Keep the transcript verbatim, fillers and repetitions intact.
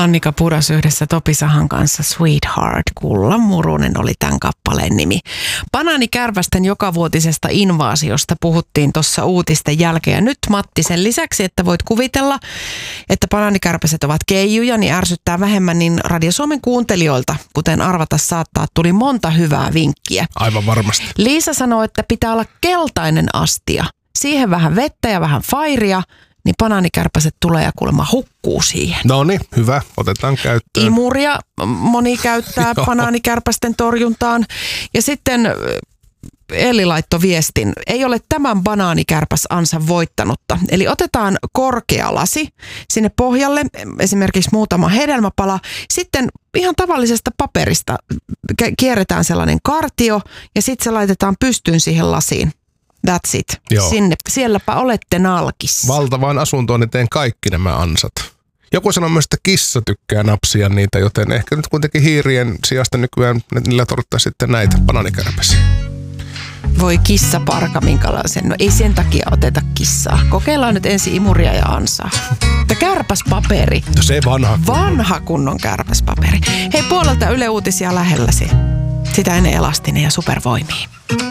Annika pudas yhdessä Topi Sahan kanssa Sweetheart. Kullan murunen oli tämän kappaleen nimi. Banaanikärpästen jokavuotisesta invaasiosta puhuttiin tuossa uutisten jälkeen. Ja nyt Matti, sen lisäksi, että voit kuvitella, että banaanikärpäset ovat keijuja, niin ärsyttää vähemmän, niin Radio Suomen kuuntelijoilta, kuten arvata saattaa, tuli monta hyvää vinkkiä. Aivan varmasti. Liisa sanoo, että pitää olla keltainen astia. Siihen vähän vettä ja vähän fairia, niin banaanikärpäset tulee ja kuulemma hukkuu siihen. No niin, hyvä. Otetaan käyttöön. Imuria moni käyttää banaanikärpästen torjuntaan. Ja sitten Elli laittoi viestin. Ei ole tämän banaanikärpäsansa voittanutta. Eli otetaan korkea lasi sinne pohjalle, esimerkiksi muutama hedelmäpala. Sitten ihan tavallisesta paperista kierretään sellainen kartio ja sitten se laitetaan pystyyn siihen lasiin. That's it. Joo. Sinne, sielläpä olette nalkissa. Valtavaan asuntoon niin teen kaikki nämä ansat. Joku sanoo myös, että kissa tykkää napsia niitä, joten ehkä nyt kuitenkin hiirien sijasta nykyään niillä torjuttaa sitten näitä banaanikärpäsiä. Voi kissaparka, minkälaisen. No ei sen takia oteta kissaa. Kokeillaan nyt ensin imuria ja ansaa. Mutta kärpäspaperi. No se vanha. Vanha kunnon kärpäspaperi. Hei, puolelta Yle Uutisia lähelläsi. Sitä ennen Elastinen ja Supervoimia.